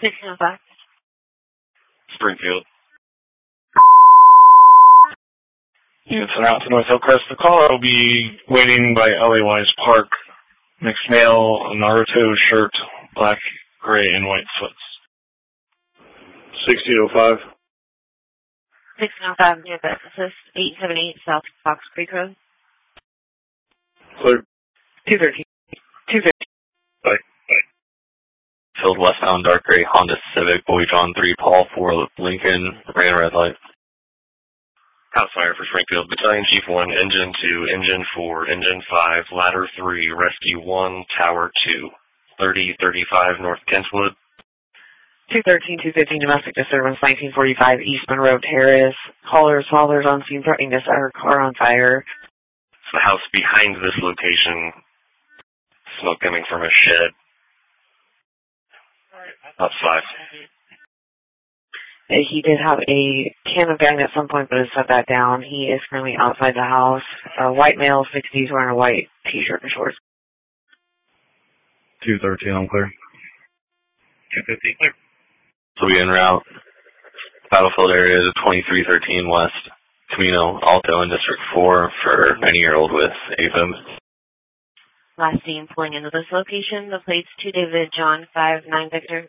605. Springfield. Units are out to North Hillcrest. The caller will be waiting by LA Wise Park. Mixed male, Naruto shirt, black, gray, and white foots. 1605. 1605 near the assist 878 South Fox Creek Road. Clear. 213. 250. Bye. Filled westbound dark gray Honda Civic, Boy John 3, Paul 4, Lincoln, ran red light. House fire for Springfield. Battalion Chief 1, Engine 2, Engine 4, Engine 5, Ladder 3, Rescue 1, Tower 2. 3035 North Kentwood. 213, 215 domestic disturbance, 1945 East Monroe Terrace. Haulers on scene threatening to set her car on fire. It's the house behind this location. Smoke coming from a shed. That's 5. He did have a can of gun at some point, but has set that down. He is currently outside the house. White male, 60s, wearing a white t-shirt and shorts. 213, I'm clear. 250, clear. So we en route. Battlefield area to 2313 West, Camino Alto in District 4 for any year-old with AFib. Last seen pulling into this location. The plates 2 David John 59 Victor.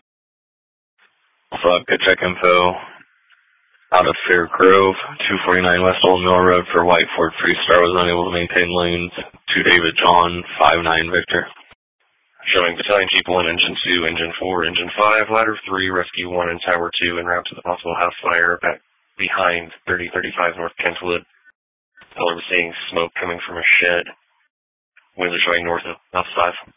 Also have good check info out of Fair Grove, 249 West Old Mill Road for White Ford Freestar was unable to maintain lanes. 2 David John 59 Victor. Showing Battalion Chief 1, Engine 2, Engine 4, Engine 5, Ladder 3, Rescue 1, and Tower 2 en route to the possible house fire back behind 3035 North Kentwood. Caller was seeing smoke coming from a shed. Winds are showing north of house 5.